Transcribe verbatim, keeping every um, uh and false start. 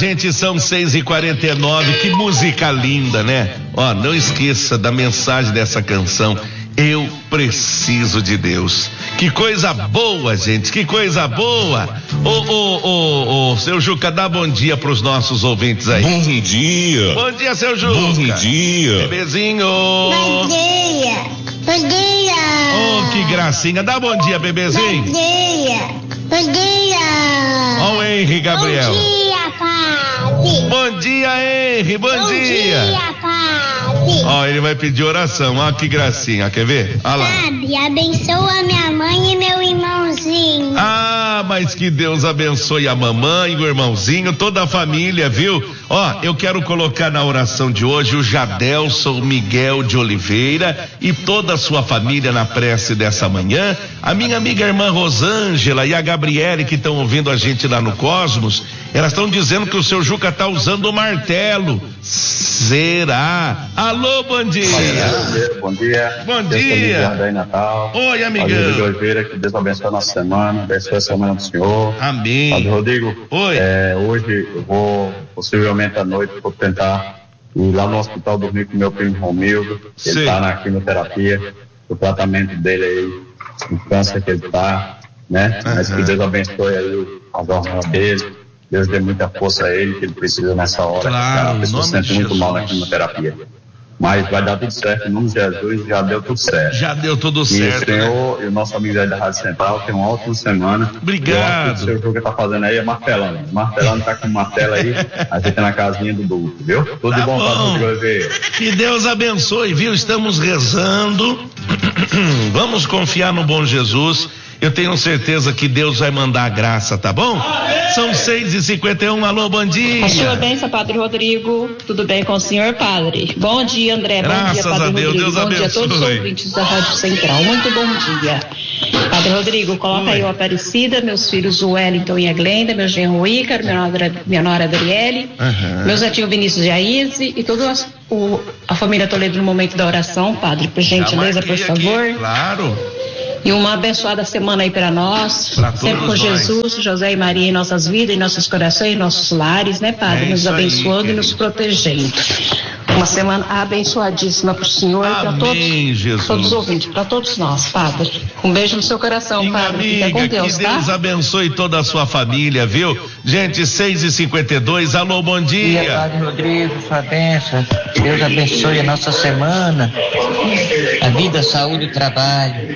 gente, são seis e quarenta e nove, que música linda, né? Ó, não esqueça da mensagem dessa canção, Eu Preciso de Deus. Que coisa boa, gente, que coisa boa. Ô, ô, ô, ô, seu Juca, dá bom dia pros nossos ouvintes aí. Bom dia. Bom dia, seu Juca. Bom dia. Bebezinho. Bom dia. Bom dia. Oh, que gracinha. Dá bom dia, bebezinho. Bom dia. Bom dia. Ó o Henry, Gabriel. Bom dia, Padre. Bom dia, Henry, bom, Bom dia. dia, Padre. Ó, ele vai pedir oração, ó, que gracinha, quer ver? Olha lá. Padre, abençoa minha mãe e meu irmãozinho. Ah, mas que Deus abençoe a mamãe, o irmãozinho, toda a família, viu? Ó, eu quero colocar na oração de hoje o Jadelson Miguel de Oliveira e toda a sua família na prece dessa manhã. A minha amiga irmã Rosângela e a Gabriele, que estão ouvindo a gente lá no Cosmos, elas estão dizendo que o seu Juca tá usando o martelo. Será? Alô, bom dia. Bom dia. Bom Deus dia. Aí, Natal. Oi, amigão. Padre Rodrigo Oliveira, que Deus abençoe a nossa semana, abençoe a semana do Senhor. Amém. Padre Rodrigo, Oi. É, hoje eu vou, possivelmente à noite, vou tentar ir lá no hospital dormir com meu primo Romildo. Ele está na quimioterapia, o tratamento dele aí, o câncer que ele está, né? Uhum. Mas que Deus abençoe aí a jornada dele. Deus dê muita força a ele, que ele precisa nessa hora. Claro, a pessoa se sente muito mal na quimioterapia. Mas vai dar tudo certo, em nome de Jesus, já deu tudo certo. Já deu tudo e certo. E o Senhor, né? E o nosso amigo aí da Rádio Central, tem uma ótima semana. Obrigado. O que o seu Juca tá fazendo aí é martelando. Martelando, tá com um martelo aí, a gente tá na casinha do Duque, viu? Tudo tá de bom, bom. Padre Oliveira. Que Deus abençoe, viu? Estamos rezando. Vamos confiar no bom Jesus. Eu tenho certeza que Deus vai mandar a graça, tá bom? São seis e cinquenta e um, alô, bom dia. A sua bênção, Padre Rodrigo. Tudo bem com o senhor, Padre? Bom dia, André. Graças bom dia, Padre a Deus. Rodrigo. Deus bom abençoe. dia a todos os ouvintes da Rádio Central. Muito bom dia. Padre Rodrigo, coloca Oi. aí o Aparecida, meus filhos o Wellington e a Glenda, meu genro Ícaro, minha nora, minha nora Adriele, Uhum. meu netinho Vinícius e a Izzy e toda o, a família Toledo no momento da oração, Padre, por gentileza, por favor. Aqui, claro. E uma abençoada semana aí para nós, pra sempre com nós. Jesus, José e Maria em nossas vidas, em nossos corações, em nossos lares, né, Padre? É nos isso aí, abençoando querido. e nos protegendo. Uma semana abençoadíssima para o Senhor, para todos, Jesus. todos os ouvintes, para todos nós, Padre. Um beijo no seu coração, Minha Padre. Fica amiga, com Deus, que Deus tá? abençoe toda a sua família, viu? Gente, seis e cinquenta e dois, alô, bom dia. Dia, Padre Rodrigo, sua bênção. Deus abençoe a nossa semana, a vida, a saúde e o trabalho.